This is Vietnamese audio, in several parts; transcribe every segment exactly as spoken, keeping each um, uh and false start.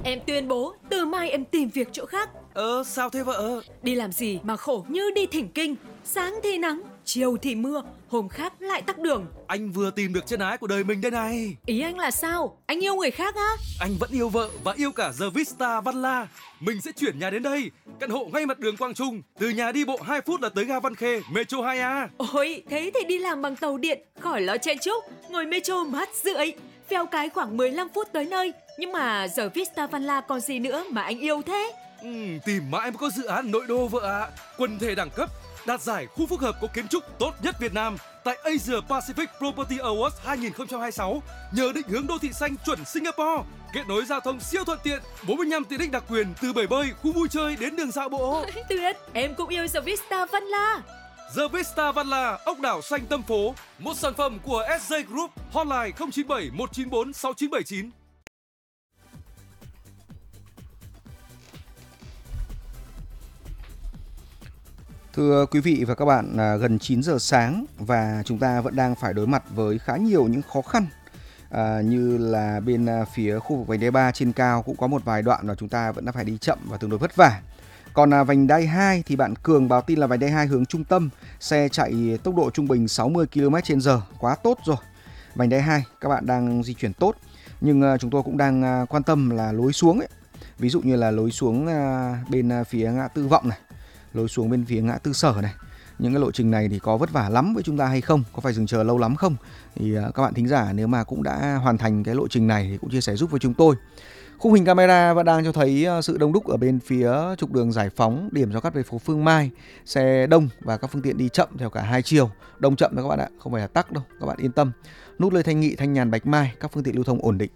Em tuyên bố từ mai em tìm việc chỗ khác. Ờ, sao thế vợ? Đi làm gì mà khổ như đi thỉnh kinh. Sáng thì nắng, chiều thì mưa, hôm khác lại tắc đường. Anh vừa tìm được chân ái của đời mình đây này. Ý anh là sao? Anh yêu người khác á? Anh vẫn yêu vợ và yêu cả The Vista Văn La. Mình sẽ chuyển nhà đến đây. Căn hộ ngay mặt đường Quang Trung. Từ nhà đi bộ hai phút là tới ga Văn Khê, Metro hai A. Ôi, thế thì đi làm bằng tàu điện, khỏi lo chen chúc. Ngồi Metro mát rượi. Phèo cái khoảng mười lăm phút tới nơi. Nhưng mà giờ Vista Văn La còn gì nữa mà anh yêu thế? Ừ, tìm mãi mới có dự án nội đô vợ ạ. À. Quần thể đẳng cấp, đạt giải khu phức hợp có kiến trúc tốt nhất Việt Nam tại Asia Pacific Property Awards hai không hai sáu. Nhờ định hướng đô thị xanh chuẩn Singapore, kết nối giao thông siêu thuận tiện, bốn mươi lăm tiện ích đặc quyền từ bể bơi, khu vui chơi đến đường dạo bộ. Tuyệt, em cũng yêu The Vista Văn La. The Vista Văn La, ốc đảo xanh tâm phố, một sản phẩm của ét gi Group, hotline không chín bảy một chín bốn sáu chín bảy chín. Thưa quý vị và các bạn, gần chín giờ sáng và chúng ta vẫn đang phải đối mặt với khá nhiều những khó khăn. À, như là bên phía khu vực vành đai ba trên cao cũng có một vài đoạn mà chúng ta vẫn đang phải đi chậm và tương đối vất vả. Còn à, vành đai hai thì bạn Cường báo tin là vành đai hai hướng trung tâm, xe chạy tốc độ trung bình sáu mươi ki lô mét trên giờ, quá tốt rồi. Vành đai hai các bạn đang di chuyển tốt, nhưng à, chúng tôi cũng đang à, quan tâm là lối xuống ấy. Ví dụ như là lối xuống à, bên à, phía ngã tư Vọng này, lối xuống bên phía ngã tư Sở này. Những cái lộ trình này thì có vất vả lắm với chúng ta hay không? Có phải dừng chờ lâu lắm không? Thì uh, các bạn thính giả nếu mà cũng đã hoàn thành cái lộ trình này thì cũng chia sẻ giúp với chúng tôi. Khung hình camera vẫn đang cho thấy uh, sự đông đúc ở bên phía trục đường Giải Phóng, điểm giao cắt về phố Phương Mai. Xe đông và các phương tiện đi chậm theo cả hai chiều. Đông chậm đó các bạn ạ, không phải là tắc đâu, các bạn yên tâm. Nút Lê Thanh Nghị, Thanh Nhàn, Bạch Mai, các phương tiện lưu thông ổn định.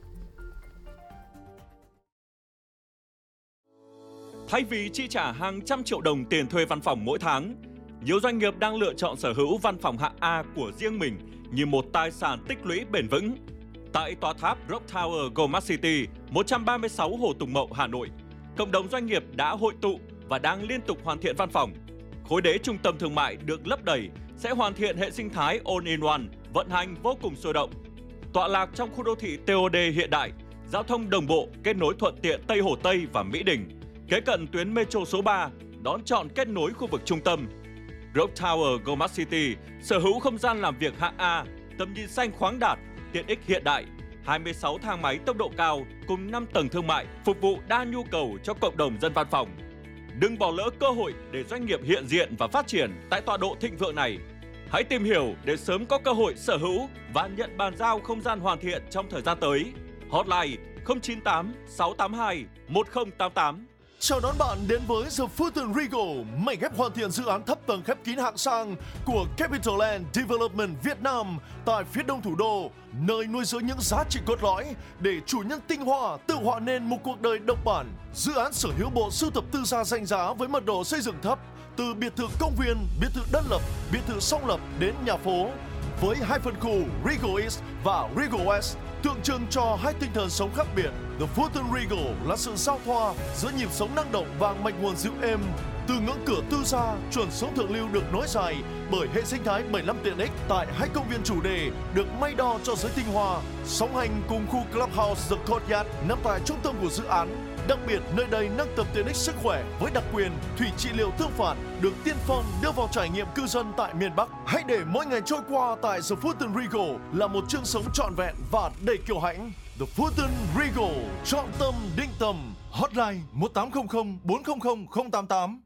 Thay vì chi trả hàng trăm triệu đồng tiền thuê văn phòng mỗi tháng, nhiều doanh nghiệp đang lựa chọn sở hữu văn phòng hạng A của riêng mình như một tài sản tích lũy bền vững. Tại tòa tháp Rock Tower Goldmark City, một trăm ba mươi sáu Hồ Tùng Mậu, Hà Nội, cộng đồng doanh nghiệp đã hội tụ và đang liên tục hoàn thiện văn phòng. Khối đế trung tâm thương mại được lấp đầy sẽ hoàn thiện hệ sinh thái all-in-one, vận hành vô cùng sôi động. Tọa lạc trong khu đô thị tê ô đê hiện đại, giao thông đồng bộ, kết nối thuận tiện Tây Hồ Tây và Mỹ Đình, kế cận tuyến Metro số ba, đón chọn kết nối khu vực trung tâm. Rock Tower Goldmark City sở hữu không gian làm việc hạng A, tầm nhìn xanh khoáng đạt, tiện ích hiện đại, hai mươi sáu thang máy tốc độ cao cùng năm tầng thương mại phục vụ đa nhu cầu cho cộng đồng dân văn phòng. Đừng bỏ lỡ cơ hội để doanh nghiệp hiện diện và phát triển tại tọa độ thịnh vượng này. Hãy tìm hiểu để sớm có cơ hội sở hữu và nhận bàn giao không gian hoàn thiện trong thời gian tới. Hotline không chín tám sáu tám hai một không tám tám. Chào đón bạn đến với The Fulton Regal, mảnh ghép hoàn thiện dự án thấp tầng khép kín hạng sang của Capital Land Development Việt Nam tại phía đông thủ đô, nơi nuôi dưỡng những giá trị cốt lõi để chủ nhân tinh hoa tự họa nên một cuộc đời độc bản. Dự án sở hữu bộ sưu tập tư gia danh giá với mật độ xây dựng thấp, từ biệt thự công viên, biệt thự đơn lập, biệt thự song lập đến nhà phố, với hai phân khu Regal East và Regal West, tượng trưng cho hai tinh thần sống khác biệt. The Fulton Regal là sự giao thoa giữa nhịp sống năng động và mạch nguồn dịu êm. Từ ngưỡng cửa tư gia, chuẩn sống thượng lưu được nối dài bởi hệ sinh thái bảy mươi lăm tiện ích tại hai công viên chủ đề được may đo cho giới tinh hoa. Song hành cùng khu Clubhouse The Courtyard nằm tại trung tâm của dự án. Đặc biệt, nơi đây nâng tầm tiện ích sức khỏe với đặc quyền thủy trị liệu tương phản được tiên phong đưa vào trải nghiệm cư dân tại miền Bắc. Hãy để mỗi ngày trôi qua tại The Fulton Regal là một chương sống trọn vẹn và đầy kiêu hãnh. The Fulton Regal, chọn tâm định tâm. Hotline một tám không không bốn không không không tám tám.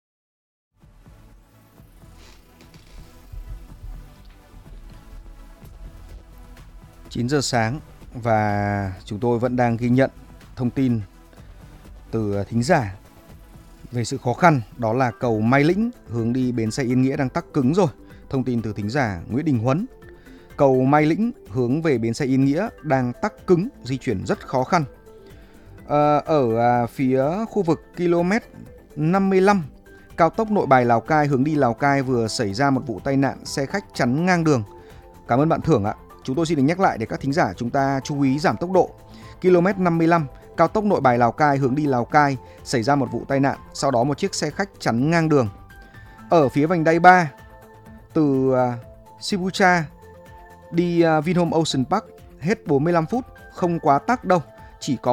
chín giờ sáng và chúng tôi vẫn đang ghi nhận thông tin từ thính giả về sự khó khăn, đó là cầu Mai Lĩnh hướng đi bến xe Yên Nghĩa đang tắc cứng rồi. Thông tin từ thính giả Nguyễn Đình Huấn. Cầu Mai Lĩnh hướng về bến xe Yên Nghĩa đang tắc cứng, di chuyển rất khó khăn. À, ở à, phía khu vực km năm mươi lăm, cao tốc Nội Bài Lào Cai hướng đi Lào Cai vừa xảy ra một vụ tai nạn xe khách chắn ngang đường. Cảm ơn bạn Thưởng ạ. Chúng tôi xin được nhắc lại để các thính giả chúng ta chú ý giảm tốc độ. km năm mươi lăm, cao tốc Nội Bài Lào Cai hướng đi Lào Cai xảy ra một vụ tai nạn, sau đó một chiếc xe khách chắn ngang đường. Ở phía vành đai ba, từ uh, Sibucha đi uh, Vinhome Ocean Park hết bốn mươi lăm phút, không quá tắc đâu, chỉ có